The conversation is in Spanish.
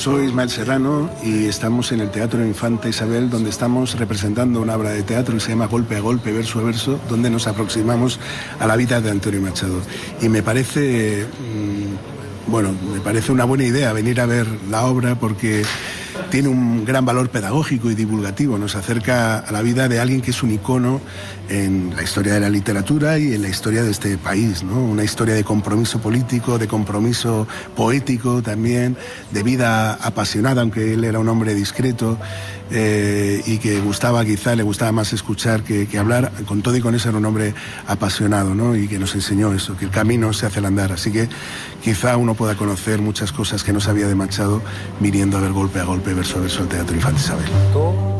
soy Ismael Serrano y estamos en el Teatro Infanta Isabel, donde estamos representando una obra de teatro que se llama Golpe a Golpe, Verso a Verso, donde nos aproximamos a la vida de Antonio Machado. Y me parece, me parece una buena idea venir a ver la obra porque tiene un gran valor pedagógico y divulgativo. Nos acerca a la vida de alguien que es un icono en la historia de la literatura y en la historia de este país, ¿no? Una historia de compromiso político, de compromiso poético también, de vida apasionada, aunque él era un hombre discreto y que le gustaba más escuchar que hablar. Con todo y con eso era un hombre apasionado, ¿no? Y que nos enseñó eso, que el camino se hace al andar. Así que quizá uno pueda conocer muchas cosas que no sabía de Machado viniendo a ver Golpe a Golpe, Verso a Verso al Teatro Infanta Isabel.